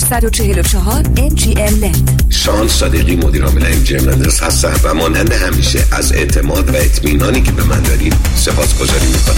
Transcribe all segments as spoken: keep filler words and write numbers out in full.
چهار چهار ام جی ام لند. شانس صادقی مدیر عامل ام جی ام لندرز هستم و مانند همیشه از اعتماد و اطمینانی که به من دارید سپاسگزاری میکنم.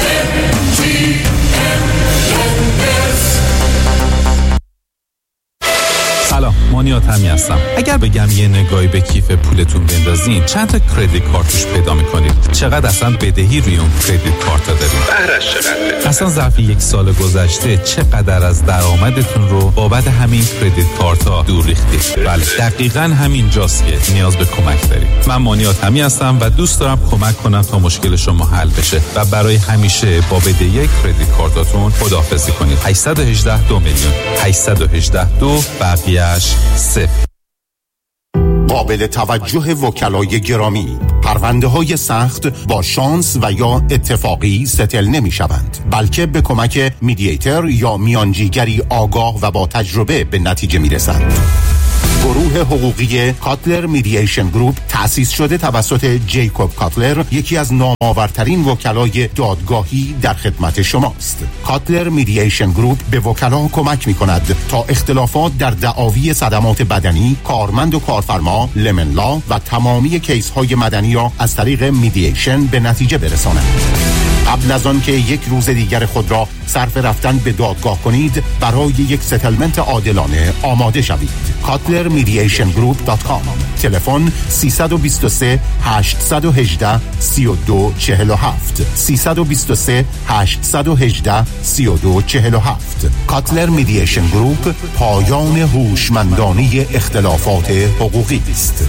سلام، مانیات همی هستم. اگر بگم یه نگاهی به کیف پولتون بندازین چند تا کردیت کارت توش پیدا میکنید؟ چقدر اصلا بدهی روی اون کردیت کارت ها دارید؟ بهرش چقدر؟ اصلا ظرف یک سال گذشته چقدر از درآمدتون رو بابت همین کردیت کارت ها دور ریختید؟ بله، دقیقاً همین جاست که نیاز به کمک دارید. من مانیات همی هستم و دوست دارم کمک کنم تا مشکل شما حل بشه و برای همیشه با بدهی کردیت کارتاتون خداحافظی کنید. هشت یک هشت دو میلیون هشت یک هشت دو بقیه صفر. قابل توجه وکلای گرامی، پرونده های سخت با شانس و یا اتفاقی ستل نمی شوند، بلکه به کمک میدییتر یا میانجیگری آگاه و با تجربه به نتیجه می رسند. گروه حقوقی کاتلر میدییشن گروپ تأسیس شده توسط جیکوب کاتلر، یکی از نامآورترین وکلای دادگاهی در خدمت شماست. کاتلر میدییشن گروپ به وکلا کمک می کند تا اختلافات در دعاوی صدمات بدنی، کارمند و کارفرما، لمن لا و تمامی کیس های مدنی را از طریق میدییشن به نتیجه برسانند. قبل از آن که یک روز دیگر خود را صرف رفتن به دادگاه کنید، برای یک ستلمنت عادلانه آماده شوید. کاتلر میدییشن گروپ دات کام. تلفن سه دو سه هشت یک هشت سه دو چهار هفت سه دو سه هشت یک هشت سه دو چهار هفت. کاتلر میدییشن گروپ، پایان هوشمندانه اختلافات حقوقی است.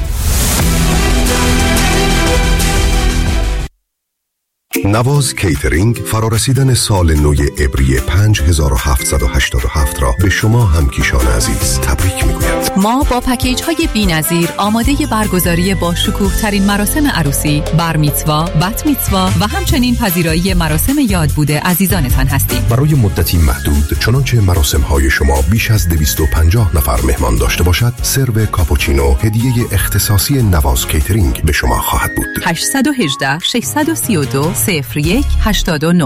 نواز کیترینگ فرارسیدن سال نو عبری پنج هزار و هفتصد و هشتاد و هفت را به شما همکیشان عزیز تبریک میگوید. ما با پکیج های بی‌نظیر آماده برگزاری با شکوه ترین مراسم عروسی، بر میتوا، بت میتوا و همچنین پذیرایی مراسم یاد بوده عزیزانتان هستیم. برای مدتی محدود، چنانچه مراسم های شما بیش از دویست و پنجاه نفر مهمان داشته باشد، سرو کاپوچینو هدیه اختصاصی نواز کیترینگ به شما خواهد بود. هشت یک هشت شش سه دو صفر یک هشت نه.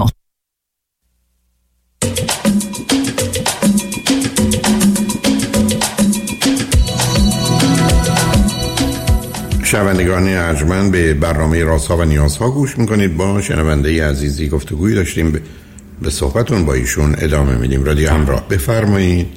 شنوندگان ارجمند، به برنامه رازها و نیازها گوش میکنید. با شنونده عزیزی گفتگوی داشتیم، به صحبتون با ایشون ادامه میدیم. رادیو همراه، بفرمایید.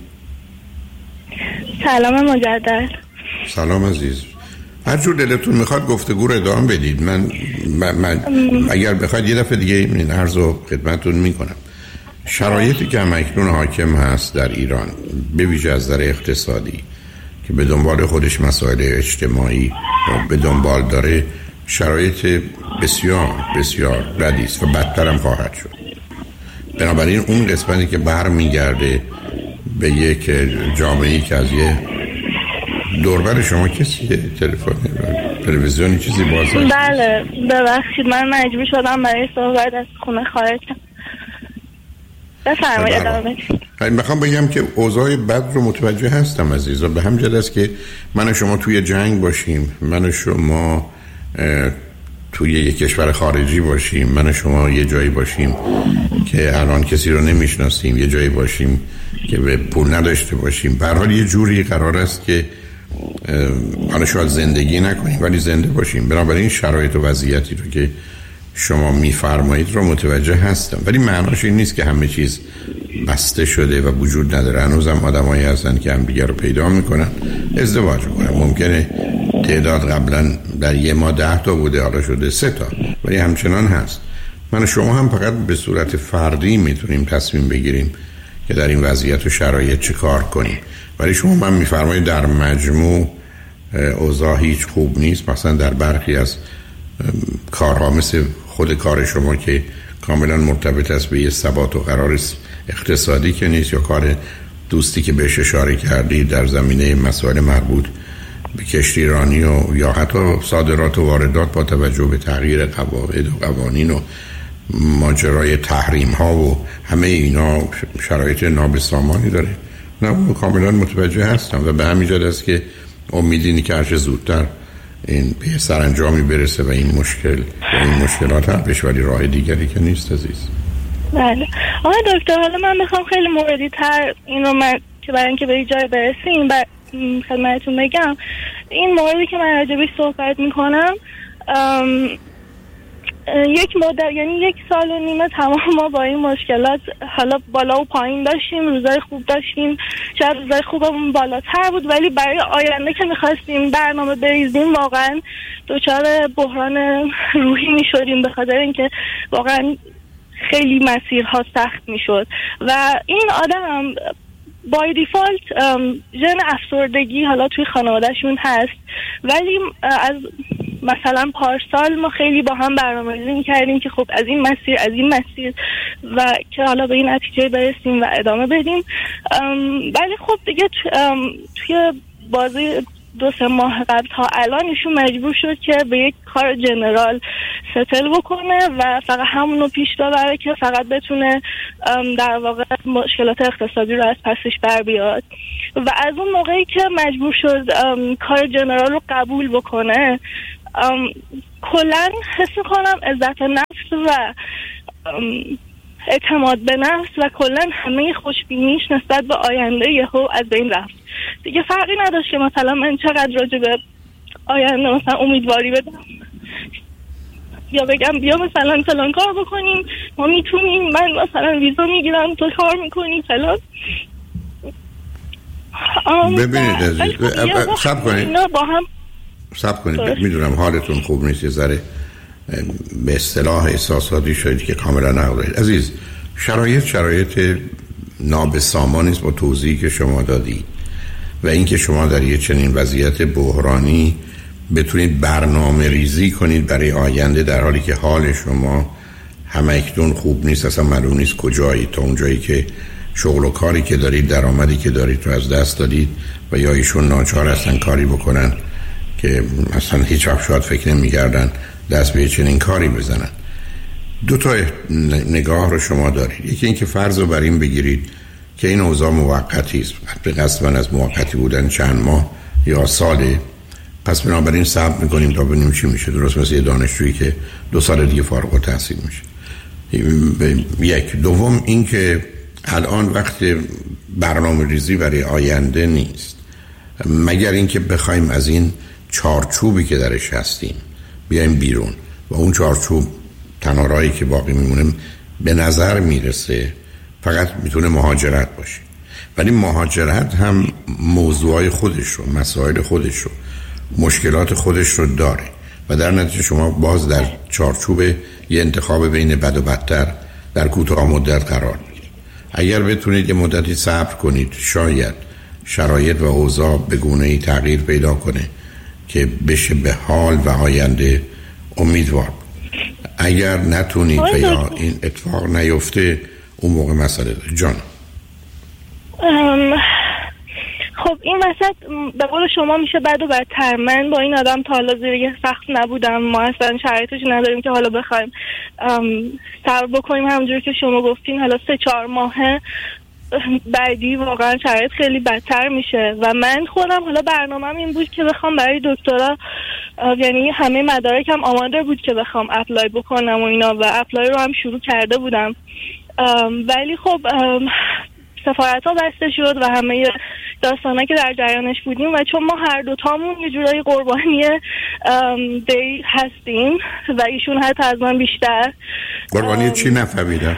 سلام مجدد. سلام عزیز، هر جور دلتون میخواد گفتگو رو ادامه بدید. من, من, من اگر بخواید یه دفعه دیگه این عرض رو خدمتتون میکنم. شرایطی که همکنون حاکم هست در ایران، به ویژه از نظر اقتصادی، که به دنبال خودش مسائل اجتماعی و به دنبال داره، شرایط بسیار بسیار بدی است و بدتر هم خواهد شد. بنابراین اون قسمتی که برمیگرده به یک جامعه‌ای که از یه دوربر شما کسیه، تلفن، تلویزیونی، چیزی باز هست؟ بله ببخشید، من مجبور شدم برای صحبت از خونه خارج شم. بفرمایید ادامه بدید. میخوام بگم که اوضاع بد رو متوجه هستم عزیزا، به همین جهت است که من و شما توی جنگ باشیم، من و شما توی یک کشور خارجی باشیم، من و شما یه جایی باشیم که الان کسی رو نمیشناسیم، یه جایی باشیم که به پول نداشته باشیم. به هر حال یه جوری قرار است که حالا شاید زندگی نکنیم ولی زنده باشیم. بنابراین شرایط و وضعیتی رو که شما میفرمایید رو متوجه هستم، ولی معناش این نیست که همه چیز بسته شده و وجود نداره. هنوزم آدمایی هستن که هم دیگر رو پیدا میکنن، ازدواج میکنن. ممکنه تعداد قبلا در یه ماه ده تا بوده، حالا شده سه تا، ولی همچنان هست. من و شما هم فقط به صورت فردی میتونیم تصمیم بگیریم که در این وضعیت و شرایط چه کار کنیم. ولی شما من میفرمایید در مجموع اوضاع هیچ خوب نیست. مثلا در برخی از کارها مثل خود کار شما که کاملا مرتبط است به یه ثبات و قرار اقتصادی که نیست، یا کار دوستی که بهش اشاره کردید در زمینه مسائل مربوط به کشتیرانی و یا حتی صادرات و واردات با توجه به تغییر قواعد و قوانین و ماجرای تحریم ها و همه اینا شرایط نابسامانی داره. نه، کاملا متوجه هستم و به همین جهت است که امیدینی که هرچه زودتر این به سرانجامی برسه و این مشکل و این مشکلات حل بشه، ولی راه دیگری که نیست عزیز. بله آقای دکتر، حالا من میخوام خیلی موردی تر این رو من که برای اینکه به یه جای برسیم بر... خدمتتون بگم این موردی که من راجبش صحبت میکنم یک مدت یعنی یک سال و نیمه تمام ما با این مشکلات حالا بالا و پایین داشتیم، روزای خوب داشتیم، شاید روزای خوبمون بالاتر بود، ولی برای آینده که میخواستیم برنامه بریزیم واقعا دچار بحران روحی میشدیم، به خاطر اینکه واقعا خیلی مسیرها سخت میشد و این آدم بای دیفالت ژن افسردگی حالا توی خانوادهشون هست، ولی از مثلا پارسال ما خیلی با هم برنامه‌ریزی می‌کردیم که خب از این مسیر از این مسیر و که حالا به این نتیجه برسیم و ادامه بدیم. ولی خب دیگه توی بازی دو سه ماه قبل تا الان ایشون مجبور شد که به یک کار جنرال ستل بکنه و فقط همونو پیش ببره که فقط بتونه در واقع مشکلات اقتصادی رو از پسش بر بیاد و از اون موقعی که مجبور شد کار جنرال رو قبول بکنه کلن حس میکنم عزت نفس و اعتماد به نفس و کلن همه خوشبینیش نسبت به آینده یهو از بین رفت. دیگه فرقی نداشت که مثلا من چقدر راجع به آینده مثلا امیدواری بدم یا بگم بیا مثلا فلان کار بکنیم، ما میتونیم، من مثلا ویزا میگیرم تو کار میکنی فلان. ببینید عزیز سب کنید با هم سب کنید میدونم حالتون خوب نیست، یه ذره به اصطلاح احساساتی شدید که کاملا نقدارید. عزیز شرایط شرایط نابسامانی است با توضیحی که شما دادید و اینکه شما در یه چنین وضعیت بحرانی بتونید برنامه ریزی کنید برای آینده در حالی که حال شما همکنون خوب نیست، اصلا معلوم نیست کجایی، تا اونجایی که شغل و کاری که دارید، درآمدی که دارید رو از دست دادید و یا ایشون ناچار هستن کاری بکنن که اصلا هیچ وقت شاید فکر نمی‌کردن دست به چنین کاری بزنن. دو تا نگاه رو شما دارید. یکی اینکه فرض رو بر این بگیرید که این اوضاع موقتی است، به قصد من از موقتی بودن چند ماه یا ساله، پس بنابراین صبر میکنیم تا ببینیم چی میشه. درست مثل یه دانشجویی که دو سال دیگه فارغ التحصیل میشه. یک. دوم اینکه الان وقت برنامه ریزی برای آینده نیست، مگر اینکه بخوایم از این چارچوبی که درش هستیم بیایم بیرون و اون چارچوب تنها راهی که باقی میمونه به نظر میرسه فقط میتونه مهاجرت باشه. ولی مهاجرت هم موضوعای خودش رو، مسائل خودش رو، مشکلات خودش رو داره و در نتیجه شما باز در چارچوب یه انتخاب بین بد و بدتر در کوتاه مدت قرار میگیرید. اگر بتونید یه مدتی صبر کنید شاید شرایط و اوضاع به گونه‌ای تغییر پیدا کنه که بشه به حال و آینده امیدوار. اگر نتونید و یا این اتفاق نیفته اون موقع مسئله داره. جان خب این وسط به قول شما میشه بد و بدتر. من با این آدم تا حالا زیر یه سخت نبودم، ما اصلا شرایطش نداریم که حالا بخوایم صبر بکنیم. همونجوری که شما گفتین حالا سه چهار ماهه بعدی واقعا شرایط خیلی بدتر میشه و من خودم حالا برنامه‌م این بود که بخوام برای دکترا، یعنی همه مدارکم آماده بود که بخوام اپلای بکنم و اینا و اپلای رو هم شروع کرده بودم، ولی خب سفارت ها بسته شد و همه داستانا که در جریانش بودیم و چون ما هر دوتامون یه جورایی قربانی دی هستیم و ایشون حتی از من بیشتر. قربانی چی نفهمیدم؟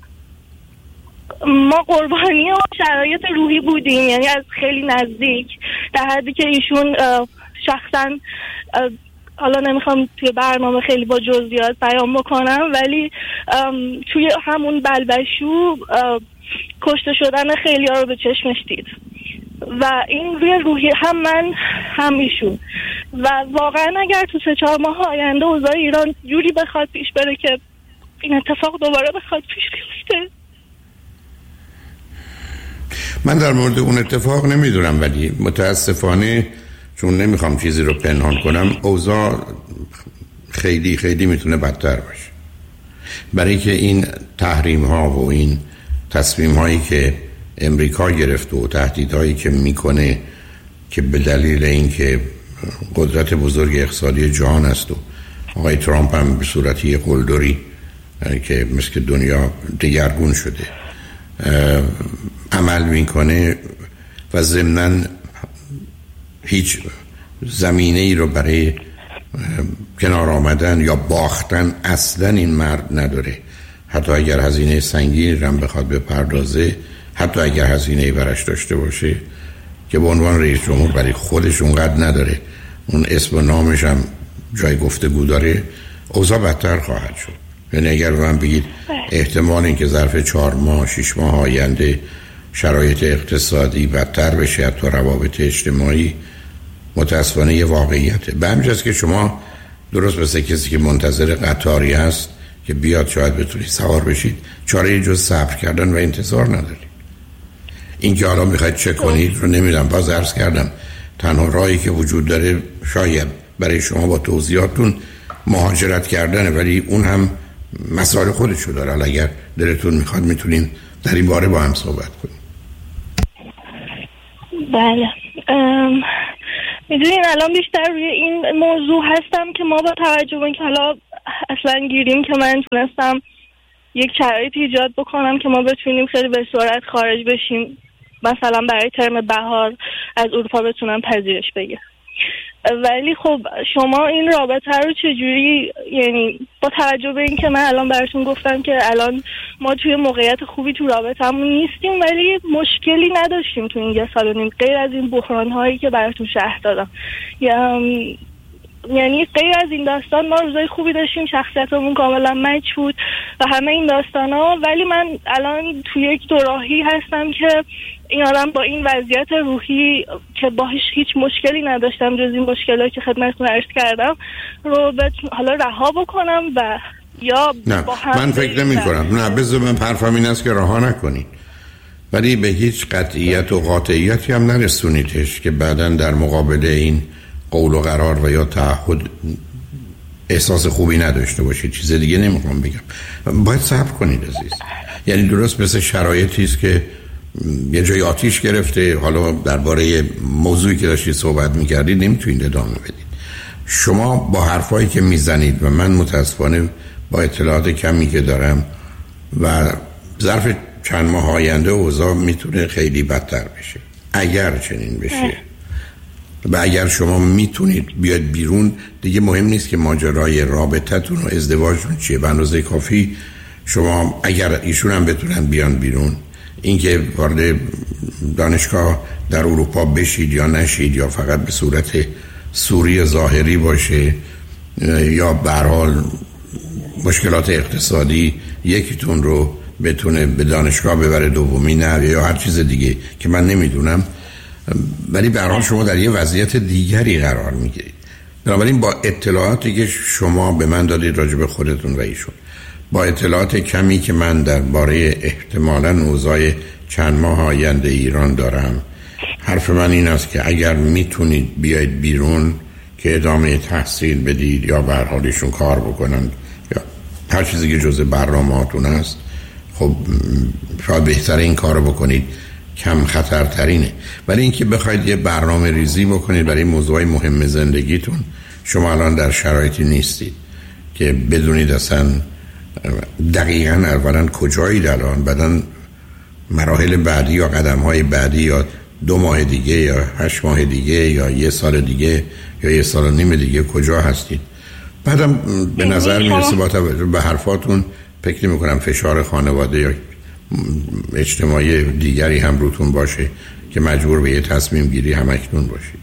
ما قربانی شرایط روحی بودیم، یعنی از خیلی نزدیک، در حدی که ایشون شخصا حالا نمیخوام توی برنامه خیلی با جزئیات بیان بکنم ولی توی همون بلبشو کشته شدن خیلی ها رو به چشمش دید و این روی روحی هم من هم ایشون و واقعا اگر تو سه چهار ماه آینده اوضاع ایران جوری بخواد پیش بره که این اتفاق دوباره بخواد پیش بیفته. من در مورد اون اتفاق نمیدونم ولی متاسفانه چون نمیخوام چیزی رو پنهان کنم اوضاع خیلی خیلی میتونه بدتر باشه، برای که این تحریم ها و این تصمیم هایی که امریکا گرفته و تهدیدهایی که میکنه که به دلیل اینکه قدرت بزرگ اقتصادی جهان است و آقای ترامپ هم به صورتی قلدری که مثل دنیا دگرگون شده عمل میکنه، و ضمناً هیچ زمینه ای رو برای کنار آمدن یا باختن اصلا این مرد نداره. حتی اگر هزینه سنگینی رو بخواد بپردازه، حتی اگر هزینه برش داشته باشه که به عنوان رئیس جمهور برای خودش اونقدر نداره، اون اسم و نامش هم جای گفتگو داره، اوضاع بدتر خواهد شد. یعنی اگر به من بگید احتمال این که ظرف چهار ماه شش ماه آینده شرایط اقتصادی بدتر بشه، حتی روابط اجتماعی، متاسفانه یه واقعیته. به همین جاست که شما درست مثل کسی که منتظر قطاری هست که بیاد شاید بتونید سوار بشید، چاره جز صبر کردن و انتظار ندارید. این که حالا میخواید چه کنید رو نمیدونم. باز عرض کردم تنها راهی که وجود داره شاید برای شما با توضیحاتون مهاجرت کردنه، ولی اون هم مسائل خودشو داره. حالا اگر دلتون میخواد میتونیم در این باره با هم صحبت کنیم. بله، میدونین الان بیشتر روی این موضوع هستم که ما با توجه به اینکه حالا اصلا گیریم که من تونستم یک شرایطی ایجاد بکنم که ما بتونیم خیلی به سرعت خارج بشیم، مثلا برای ترم بهار از اروپا بتونم پذیرش بگیرم. ولی خب شما این رابطه رو چجوری، یعنی با توجه به این که من الان براتون گفتم که الان ما توی موقعیت خوبی تو رابطه‌مون نیستیم ولی مشکلی نداشتیم تو این یه سال و نیم، غیر از این بحران هایی که براتون شرح دادم، یعنی غیر از این داستان ما روزای خوبی داشتیم، شخصیتمون کاملا مچ بود و همه این داستان ها. ولی من الان توی یک دوراهی هستم که این آدم با این وضعیت روحی که باهاش هیچ مشکلی نداشتم جز این مشکلاتی که خدمتتون عرض کردم رو حالا رها بکنم و یا نه با هم من فکر نمی کنم. نه بذار من حرفم این است که رها نکنید، ولی به هیچ قطعیت و قاطعیتی هم نرسونیدش که بعداً در مقابل این قول و قرار و یا تعهد احساس خوبی نداشته باشید. چیز دیگه نمیخوام بگم. باید صبر کنید عزیز. یعنی درست مثل شرایطی است که یه جای آتیش گرفته، حالا درباره موضوعی که داشتید صحبت میکردید نمیتونید ادامه بدید. شما با حرفایی که میزنید و من متاسفانه با اطلاعات کمی که دارم و ظرف چند ماه آینده اوضاع میتونه خیلی بدتر بشه اگر چنین بشه. و اگر شما میتونید بیاد بیرون، دیگه مهم نیست که ماجرای رابطتون و ازدواجتون چیه. به اندازه کافی شما اگر ایشون هم بتونن بیان بیرون، اینکه وارد دانشگاه در اروپا بشید یا نشید یا فقط به صورت سوری ظاهری باشه یا به هر حال مشکلات اقتصادی یکیتون رو بتونه به دانشگاه ببره، دومی نه، یا هر چیز دیگه که من نمیدونم، ولی به هر حال شما در یه وضعیت دیگری قرار میگیرید. بنابراین با اطلاعاتی که شما به من دادید راجع به خودتون و ایشون، با اطلاعات کمی که من درباره احتمالاً اوضاع چند ماه آینده ایران دارم، حرف من این است که اگر میتونید بیاید بیرون که ادامه تحصیل بدید یا به هر حال ایشون کار بکنن یا هر چیزی که جزء برنامه‌هاتون است، خب شاید بهتره این کارو بکنید، کم خطرترینه. ولی اینکه بخواید یه برنامه ریزی بکنید برای موضوعی مهم زندگیتون، شما الان در شرایطی نیستید که بدونید اصلا دقیقاً اولا کجایید الان، بعداً مراحل بعدی یا قدم‌های بعدی یا دو ماه دیگه یا هشت ماه دیگه یا یه سال دیگه یا یه سال و نیم دیگه کجا هستید. بعدم به نظر میرسه با توجه به حرفاتون فکر نمی‌کنم فشار خانواده یا اجتماعی دیگری هم روتون باشه که مجبور به یه تصمیم گیری همکنون باشید.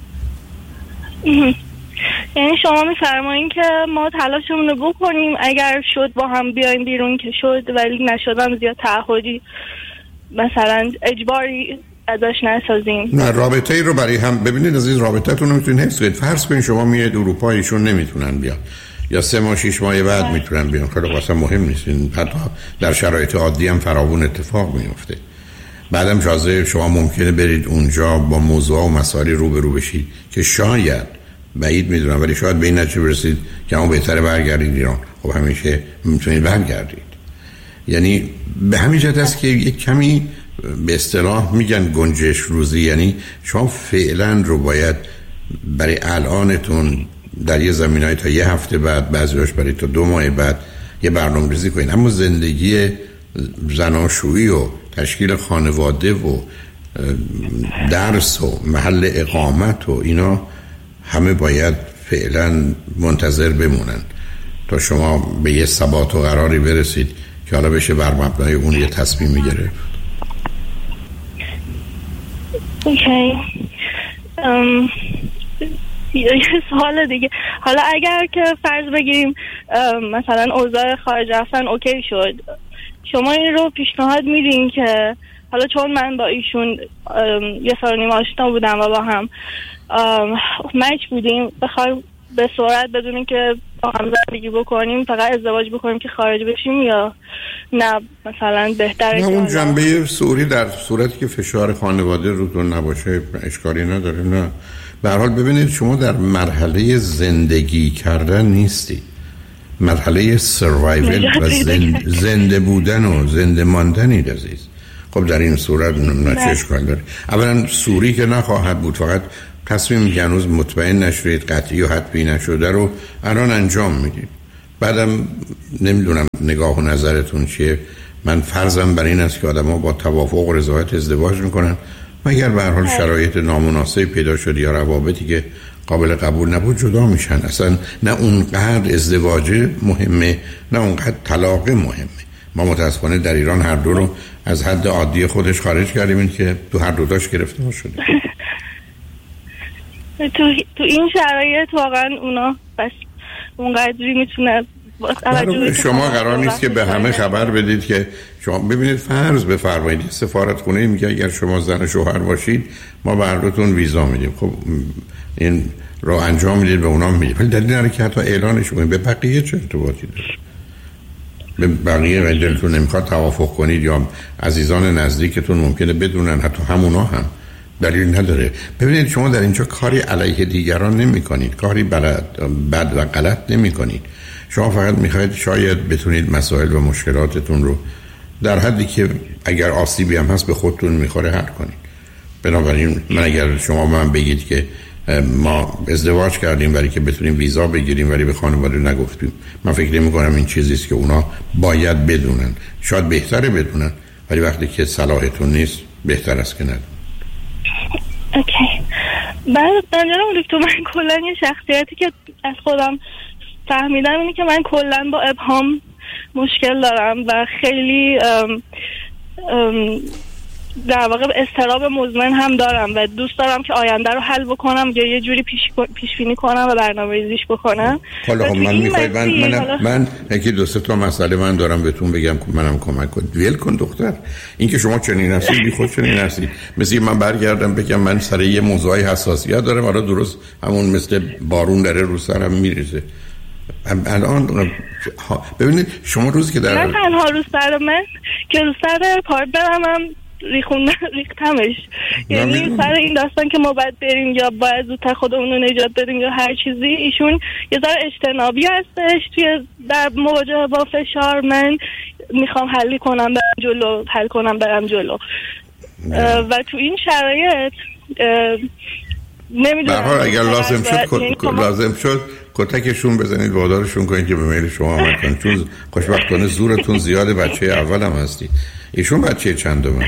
یعنی شما میفرمایین که ما تلاشمون رو بکنیم، اگر شد با هم بیایم بیرون که شد، ولی نشدم زیاد تعهدی مثلا اجباری ازش نسازیم. نه رابطه ای رو برای هم ببینید عزیز، رابطتون رو میتونید حفظ کنید. فرض کنید شما میاد اروپا، ایشون نمیتونن بیان یا سه ماه شش ماه بعد میتونن بیان، خیلی اصلا مهم نیست، حتی در شرایط عادی هم فراوون اتفاق میفته. بعدم شازه شما ممکنه برید اونجا با موضوع و مسائلی روبرو بشید که شاید، بعید میدونم ولی شاید به این نتیجه برسید که اما بهتره برگردید ایران. خب همیشه میتونید برگردید. یعنی به همین جهت است که یک کمی به اصطلاح میگن گنجش روزی، یعنی شما فعلا رو باید برای الانتون در یه زمینه‌ای تا یه هفته بعد، بعضی‌هاش برای تا دو ماه بعد یه برنامه‌ریزی کنید. اما زندگی زناشویی و تشکیل خانواده و درس و محل اقامت و اینا همه باید فعلا منتظر بمونن تا شما به یه ثبات و قراری برسید که حالا بشه بر مبنای اون یه تصمیمی گرفت. اوکی. ام یه سوال دیگه، حالا اگر که فرض بگیریم مثلا اوضاع خارج رفتن اوکی شد، شما این رو پیشنهاد میدین که حالا چون من با ایشون یه سال و نیم آشنا بودم و با هم مچ بودیم، بخوایم به سرعت بدونیم که با هم زندگی بکنیم، فقط ازدواج بکنیم که خارج بشیم، یا نه مثلا بهتره نه که اون جنبه سوری در صورتی که فشار خانواده روتون نباشه اشکالی نداره. نه به هر حال ببینید شما در مرحله زندگی کردن نیستی، مرحله سروایول و زند... زنده بودن و زنده ماندنید عزیز. خب در این صورت نه چه اشکال داره. اولا سوری که نخواهد بود، فقط تصمیم که هنوز مطمئن نشدید، قطعی و حتمی نشده رو الان انجام میدید. بعدم نمیدونم نگاه و نظرتون چیه. من فرضم بر این است که آدم ها با توافق و رضایت ازدواج میکنن، مگر به هر حال شرایط نامناسب پیدا شد یا روابطی که قابل قبول نبود جدا میشن. اصلا نه اونقدر ازدواج مهمه نه اونقدر طلاق مهمه. ما متاسفانه در ایران هر دو رو از حد عادی خودش خارج کردیم، این که تو هر دو تاش گرفتار شده. تو تو این شرایط واقعا اونا بس اونقدری میتونه شما قرار نیست که به همه خبر بدید که شما ببینید فرض بفرمایید سفارت خونه میگه اگر شما زن و شوهر باشید ما به هر دوتون ویزا میدیم. خب این رو انجام میدید به اونا میدید، ولی دلیل نداره که حتی اعلانش کنید. به بقیه چه ارتباطی داره؟ به بقیه اگه دلتون نمیخواد توافق کنید یا عزیزان نزدیکتون ممکنه بدونن، حتی همونا هم دلیل نداره. ببینید شما در اینجا کاری علیه دیگران نمی کنید، کاری بلد بد و غلط نمی کنید. شما فقط میخواید شاید بتونید مسائل و مشکلاتتون رو در حدی که اگر آسیبی هم هست به خودتون میخوره حل کنید. بنابراین من اگر شما من بگید که ما ازدواج کردیم برای که بتونیم ویزا بگیریم ولی به خانواده نگفتیم، من فکر نمی کنم این چیزی است که اونا باید بدونن. شاید بهتره بدونن، ولی وقتی که صلاحتون نیست بهتر است که ندونن. اوکی. بعد جناب دکتر من کلا یه شخصیتی که از خودم فهمیدم اینه که من کلا با ابهام مشکل دارم و خیلی ام ام در واقع اضطراب مزمن هم دارم و دوست دارم که آینده رو حل بکنم یا یه جوری پیش پیش بینی کنم و برنامه‌ریزیش بکنم. حالا من میخوام من من من یکی دو سه تا مسئله من دارم بهتون بگم که منم کمک کنم. ویل کن دختر، این که شما چنین هستید بی خود چنین هستید. مثل من برگردم بگم من سر یه موضوعی حساسیت دارم، حالا درست همون مثل بارون داره رو سرم میریزه. الان ببینید شما روزی که در نه تنها رو سر من که رو سر پارتنرم هم ریخون ریختمش، یعنی سر این داستان که ما باید بریم یا باید زودتر خودمون رو نجات بدیم یا هر چیزی، ایشون یه ذره اجتنابی هستش توی در مواجهه با فشار. من میخوام حل کنم برم جلو، حل کنم برم جلو و تو این شرایط نمیدونم. به هر حال اگر لازم شد لازم شد کتکشون بزنید وادارشون کنید که به میل شما عمل کنید، چون خوشبختانه زورتون زیاده، بچه اول هم هستید. ایشون بچه چندمه؟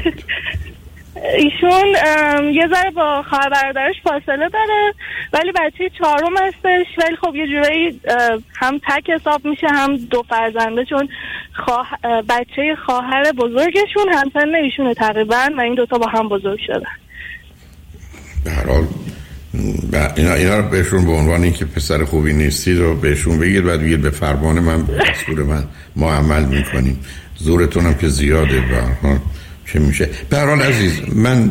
ایشون یه ذره با خواهر برادرش فاصله داره ولی بچه چهارم هستش، ولی خب یه جورایی هم تک حساب میشه هم دو فرزنده، چون خواه... بچه خواهر بزرگشون همسن ایشونه تقریبا و این دوتا با هم بزرگ شدن. به هر حال اینا اینا رو بهشون به عنوان اینکه پسر خوبی نیستید رو بهشون بگید، بعد بگید به فرمان من به دستور من ما عمل میکنیم. زورتون هم که زیاده و چه میشه. به هر حال عزیز من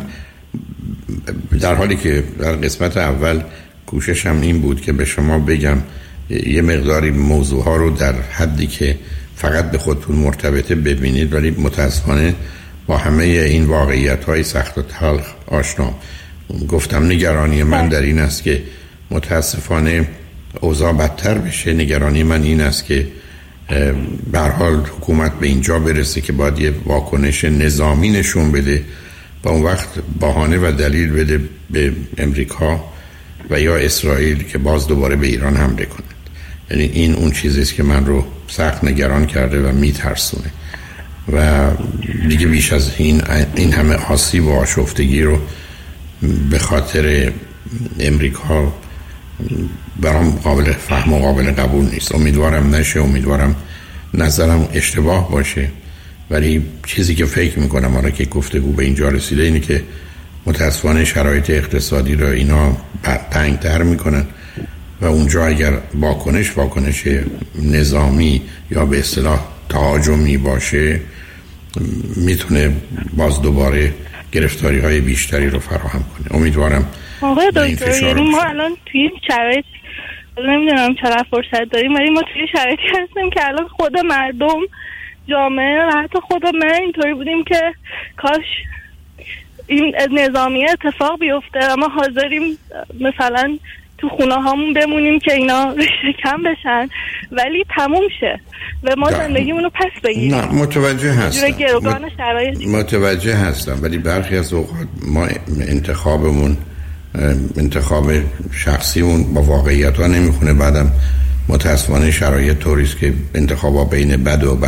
در حالی که در قسمت اول کوششم این بود که به شما بگم یه مقداری موضوع ها رو در حدی که فقط به خودتون مرتبطه ببینید، ولی متاسفانه با همه این واقعیت های سخت و تلخ آشنا. گفتم نگرانی من در این است که متاسفانه اوضاع بدتر بشه. نگرانی من این است که به هر حال حکومت به اینجا برسه که باید یه واکنش نظامی نشون بده و اون وقت بهانه و دلیل بده به امریکا و یا اسرائیل که باز دوباره به ایران حمله کنند. یعنی این اون چیزیست که من رو سخت نگران کرده و میترسونه. و دیگه بیش از این این همه آسیب و آشفتگی رو به خاطر امریکا برام قابل فهم و قابل قبول نیست. امیدوارم نشه، امیدوارم نظرم اشتباه باشه، ولی چیزی که فکر میکنم حالا که گفتگو به اینجا رسیده اینه که متاسفانه شرایط اقتصادی رو اینا تنگ‌تر میکنن و اونجا اگر واکنش واکنش نظامی یا به اصطلاح تهاجمی باشه میتونه باز دوباره گرفتاری های بیشتری رو فراهم کنه. امیدوارم آقای دکتر، یعنی ما الان توی این شرایط نمیدونم چقدر فرصت داریم، ولی ما توی شرایطی هستیم که الان خود مردم، جامعه و حتی خود من اینطوری بودیم که کاش این نظامی اتفاق بیفته و ما حاضریم مثلا تو خونه هامون بمونیم که اینا شکم بشن ولی تموم شه و ما زندگیمون رو پس بگیریم. نه متوجه هستم، گروگان شرایط متوجه هستم، ولی برخی از اوقات ما انتخابمون انتخاب شخصیمون با واقعیت ها نمیخونه. بعدم متاسفانه شرایط طوریست که انتخابا بین بد و